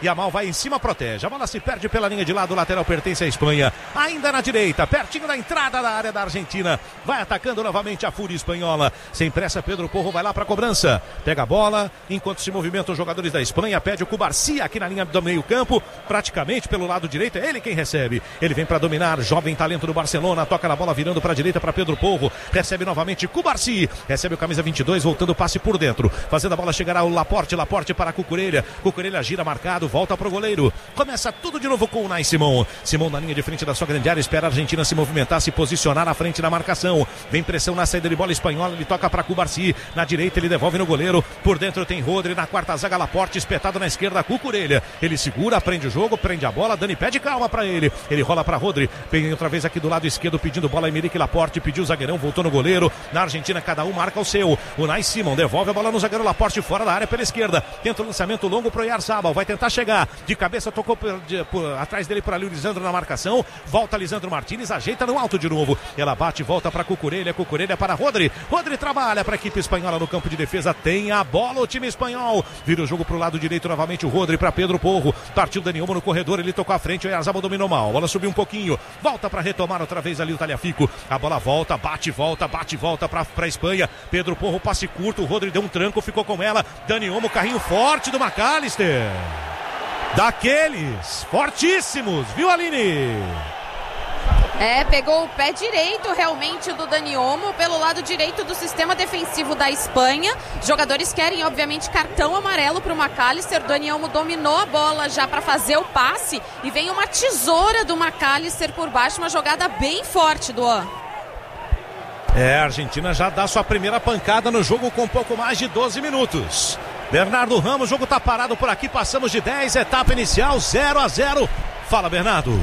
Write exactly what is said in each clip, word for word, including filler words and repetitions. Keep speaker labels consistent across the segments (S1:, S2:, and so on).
S1: Yamal vai em cima, protege. A bola se perde pela linha de lado, o lateral pertence à Espanha. Ainda na direita, pertinho da entrada da área da Argentina. Vai atacando novamente a fúria espanhola. Sem pressa, Pedro Porro vai lá para a cobrança. Pega a bola, enquanto se movimentam os jogadores da Espanha. Pede o Cubarsí aqui na linha do meio campo. Praticamente pelo lado direito, é ele quem recebe. Ele vem para dominar, jovem talento do Barcelona. Toca na bola, virando para a direita para Pedro Porro. Recebe novamente Cubarsí. Recebe o camisa vinte e dois, voltando o passe por dentro. Fazendo a bola chegará o Laporte. Laporte para Cucurella. Cucurella gira marcado, volta pro goleiro. Começa tudo de novo com o Nai Simão. Simão na linha de frente da sua grande área, espera a Argentina se movimentar, se posicionar na frente da marcação. Vem pressão na saída de bola espanhola, ele toca para Cubarsí. Na direita ele devolve no goleiro. Por dentro tem Rodri, na quarta zaga Laporte, espetado na esquerda Cucurella. Ele segura, prende o jogo, prende a bola. Dani pede calma para ele. Ele rola para Rodri. Vem outra vez aqui do lado esquerdo pedindo bola. Emerick Laporte pediu o zagueirão, voltou no goleiro. Na Argentina cada um marca o seu. O Nai Simão devolve a bola no zagueiro Laporte fora da área pela esquerda. Tenta o lançamento longo pro Oyarzabal. Vai tentar chegar. De cabeça tocou por, de, por, atrás dele por ali o Lisandro na marcação. Volta Lisandro Martínez, ajeita no alto de novo. Ela bate, volta para Cucurella. Cucurella para Rodri. Rodri trabalha para a equipe espanhola no campo de defesa. Tem a bola o time espanhol. Vira o jogo pro lado direito novamente o Rodri para Pedro Porro. Partiu Dani Olmo no corredor. Ele tocou à frente. O Oyarzabal dominou mal. A bola subiu um pouquinho. Volta para retomar outra vez ali o Tagliafico. A bola volta, bate, volta, bate, volta para a Espanha. Pedro Porro, passe curto. O Rodri deu um tranco, ficou com ela. Dani Olmo, carrinho forte do McAllister. Daqueles fortíssimos, viu, Aline?
S2: É, pegou o pé direito realmente do Dani Olmo pelo lado direito do sistema defensivo da Espanha. Os jogadores querem, obviamente, cartão amarelo para o McAllister. O Dani Olmo dominou a bola já para fazer o passe e vem uma tesoura do McAllister por baixo, uma jogada bem forte do An.
S1: É, a Argentina já dá sua primeira pancada no jogo com pouco mais de doze minutos. Bernardo Ramos, o jogo tá parado por aqui, passamos de dez, etapa inicial, zero a zero. Fala, Bernardo.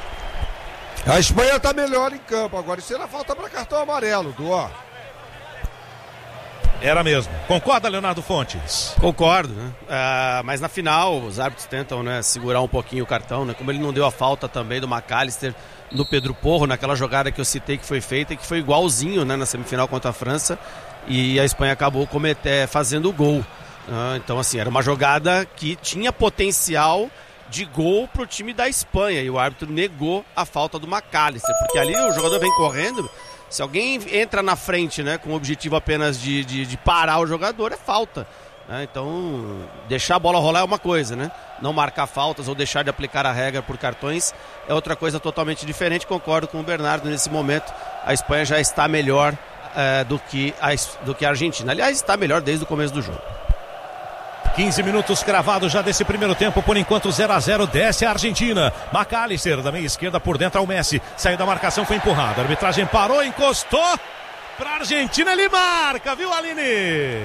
S3: A Espanha tá melhor em campo, agora isso era falta para cartão amarelo, do ó.
S1: Era mesmo. Concorda, Leonardo Fontes?
S4: Concordo, né? Uh, mas na final os árbitros tentam, né, segurar um pouquinho o cartão, né? Como ele não deu a falta também do McAllister no Pedro Porro, naquela jogada que eu citei que foi feita e que foi igualzinho, né, na semifinal contra a França, e a Espanha acabou cometer, fazendo o gol. Uh, então, assim, era uma jogada que tinha potencial de gol pro time da Espanha e o árbitro negou a falta do McAllister, porque ali o jogador vem correndo. Se alguém entra na frente, né, com o objetivo apenas de, de, de parar o jogador, é falta. Né? Então, deixar a bola rolar é uma coisa, né? Não marcar faltas ou deixar de aplicar a regra por cartões é outra coisa totalmente diferente. Concordo com o Bernardo nesse momento. A Espanha já está melhor é, do, que a, do que a Argentina. Aliás, está melhor desde o começo do jogo.
S1: quinze minutos cravados já desse primeiro tempo, por enquanto zero a zero, desce a Argentina. McAllister da meia esquerda por dentro ao Messi, saiu da marcação, foi empurrado, a arbitragem parou, encostou para a Argentina, ele marca, viu, Aline?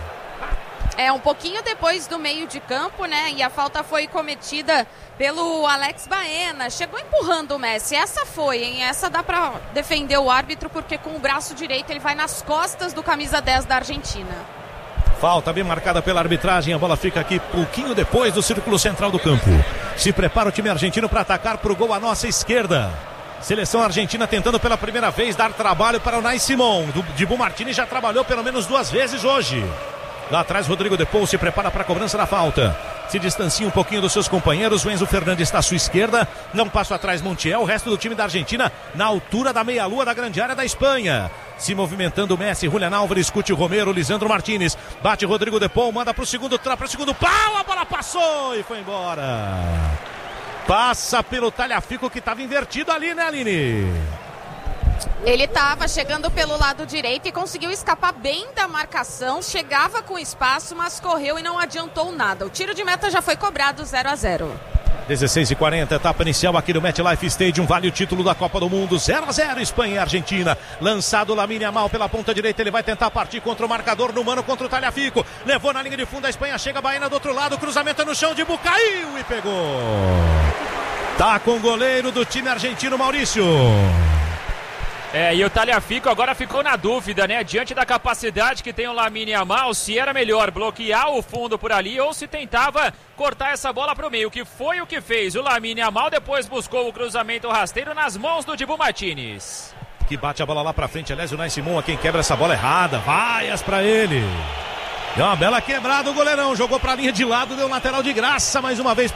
S2: É, um pouquinho depois do meio de campo, né, e a falta foi cometida pelo Alex Baena, chegou empurrando o Messi, essa foi, hein, essa dá para defender o árbitro, porque com o braço direito ele vai nas costas do camisa dez da Argentina.
S1: Falta bem marcada pela arbitragem, a bola fica aqui pouquinho depois do círculo central do campo. Se prepara o time argentino para atacar para o gol à nossa esquerda. Seleção argentina tentando pela primeira vez dar trabalho para o Nai Simão. O Dibu Martínez já trabalhou pelo menos duas vezes hoje. Lá atrás Rodrigo De Paul se prepara para a cobrança da falta. Se distancia um pouquinho dos seus companheiros. O Enzo Fernandes está à sua esquerda. Não passo atrás Montiel. O resto do time da Argentina na altura da meia-lua da grande área da Espanha. Se movimentando o Messi, Julián Álvares, Cuti Romero, Lisandro Martínez. Bate Rodrigo De Paul, manda para o segundo, para o segundo pau. A bola passou e foi embora. Passa pelo Tagliafico que estava invertido ali, né, Aline?
S2: Ele estava chegando pelo lado direito e conseguiu escapar bem da marcação, chegava com espaço, mas correu e não adiantou nada. O tiro de meta já foi cobrado, zero a zero.
S1: dezesseis e quarenta, etapa inicial aqui no MetLife Stadium, vale o título da Copa do Mundo, zero a zero, Espanha e Argentina. Lançado o Lamine Yamal pela ponta direita, ele vai tentar partir contra o marcador no mano, contra o Tagliafico. Levou na linha de fundo, a Espanha chega, a Baena do outro lado, cruzamento é no chão, Dibu caiu e pegou. Tá com o goleiro do time argentino, Maurício.
S5: É, e o Tagliafico agora ficou na dúvida, né? Diante da capacidade que tem o Lamine Yamal, se era melhor bloquear o fundo por ali ou se tentava cortar essa bola para o meio, que foi o que fez o Lamine Yamal, depois buscou o cruzamento rasteiro nas mãos do Dibu Martínez.
S1: Que bate a bola lá pra frente, aliás o Nai Simão, quem quebra essa bola errada, vaias pra ele. Deu uma bela quebrada o goleirão, jogou pra linha de lado, deu lateral de graça mais uma vez.